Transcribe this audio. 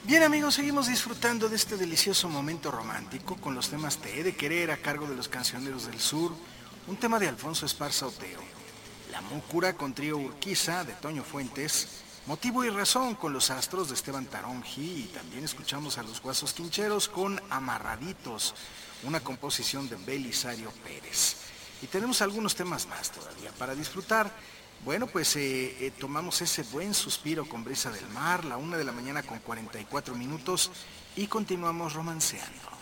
Bien amigos, seguimos disfrutando de este delicioso momento romántico con los temas Te he de querer a cargo de los Cancioneros del Sur, un tema de Alfonso Esparza Oteo, La Múcura con Trío Urquiza de Toño Fuentes, Motivo y Razón con los Astros de Esteban Taronji y también escuchamos a los Guasos Quincheros con Amarraditos, una composición de Belisario Pérez. Y tenemos algunos temas más todavía para disfrutar. Bueno, pues tomamos ese buen suspiro con brisa del mar, la 1 de la mañana con 44 minutos y continuamos romanceando.